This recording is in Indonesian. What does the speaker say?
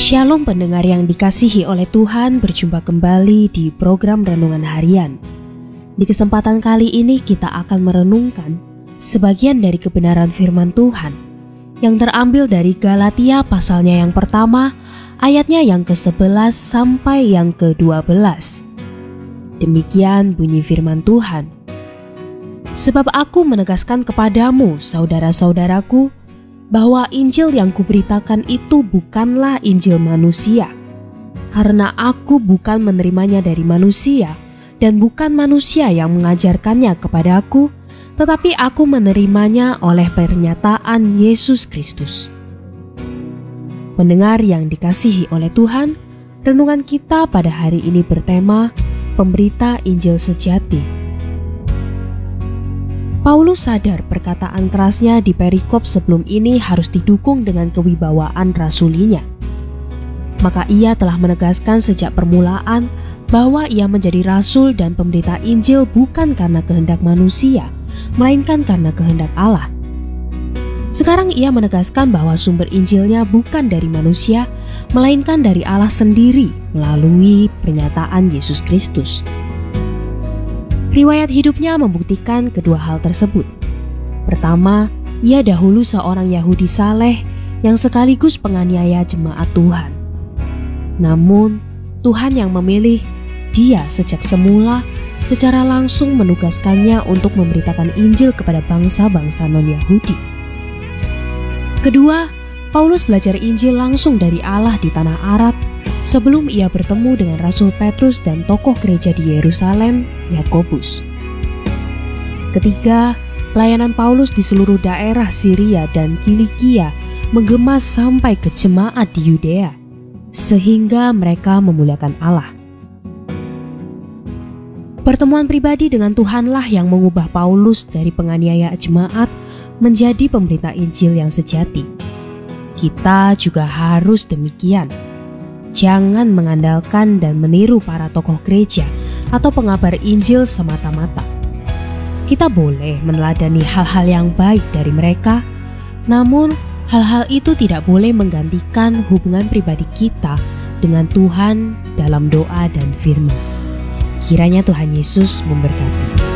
Shalom pendengar yang dikasihi oleh Tuhan, berjumpa kembali di program Renungan Harian. Di kesempatan kali ini kita akan merenungkan sebagian dari kebenaran firman Tuhan yang terambil dari Galatia pasalnya yang pertama, ayatnya yang ke-11 sampai yang ke-12. Demikian bunyi firman Tuhan. Sebab aku menegaskan kepadamu, saudara-saudaraku, bahwa Injil yang kuberitakan itu bukanlah Injil manusia, karena aku bukan menerimanya dari manusia, dan bukan manusia yang mengajarkannya kepadaku, tetapi aku menerimanya oleh pernyataan Yesus Kristus. Pendengar yang dikasihi oleh Tuhan, renungan kita pada hari ini bertema Pemberita Injil Sejati. Paulus sadar perkataan kerasnya di perikop sebelum ini harus didukung dengan kewibawaan rasulinya. Maka ia telah menegaskan sejak permulaan bahwa ia menjadi rasul dan pemberita Injil bukan karena kehendak manusia, melainkan karena kehendak Allah. Sekarang ia menegaskan bahwa sumber Injilnya bukan dari manusia, melainkan dari Allah sendiri melalui pernyataan Yesus Kristus. Riwayat hidupnya membuktikan kedua hal tersebut. Pertama, ia dahulu seorang Yahudi saleh yang sekaligus penganiaya jemaat Tuhan. Namun, Tuhan yang memilih dia sejak semula secara langsung menugaskannya untuk memberitakan Injil kepada bangsa-bangsa non-Yahudi. Kedua, Paulus belajar Injil langsung dari Allah di tanah Arab sebelum ia bertemu dengan Rasul Petrus dan tokoh gereja di Yerusalem, Yakobus. Ketiga, pelayanan Paulus di seluruh daerah Syria dan Kilikia menggema sampai ke jemaat di Yudea, sehingga mereka memuliakan Allah. Pertemuan pribadi dengan Tuhanlah yang mengubah Paulus dari penganiaya jemaat menjadi pemberita Injil yang sejati. Kita juga harus demikian. Jangan mengandalkan dan meniru para tokoh gereja atau pengabar Injil semata-mata. Kita boleh meneladani hal-hal yang baik dari mereka, namun hal-hal itu tidak boleh menggantikan hubungan pribadi kita dengan Tuhan dalam doa dan firman. Kiranya Tuhan Yesus memberkati.